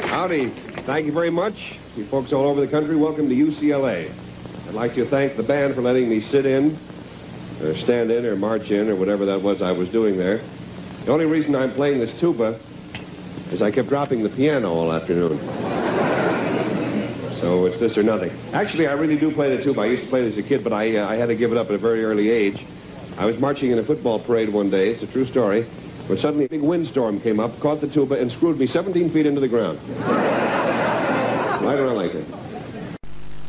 Howdy. Thank you very much. You folks all over the country, welcome to UCLA. I'd like to thank the band for letting me sit in, or stand in, or march in, or whatever that was I was doing there. The only reason I'm playing this tuba is I kept dropping the piano all afternoon. So it's this or nothing. Actually, I really do play the tuba. I used to play it as a kid, but I had to give it up at a very early age. I was marching in a football parade one day. It's a true story. When suddenly a big windstorm came up, caught the tuba, and screwed me 17 feet into the ground. Right around like that.